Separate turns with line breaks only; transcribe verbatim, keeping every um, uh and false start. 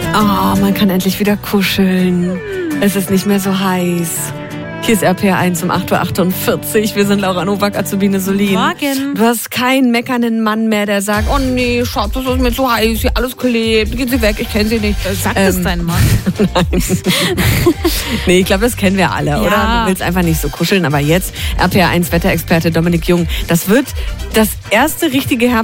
Oh, man kann endlich wieder kuscheln. Es ist nicht mehr so heiß. Hier ist R P R eins um acht Uhr achtundvierzig. Wir sind Laura Nowak, Azubine Solin.
Morgen.
Du hast keinen meckernden Mann mehr, der sagt, oh nee, Schatz, das ist mir zu heiß, hier alles klebt, gehen Sie weg, ich kenne Sie nicht.
Sagt ähm, das dein Mann?
Nein. Nee, ich glaube, das kennen wir alle,
ja.
oder? Du willst einfach nicht so kuscheln, aber jetzt R P R eins Wetterexperte Dominik Jung. Das wird das erste richtige Herbst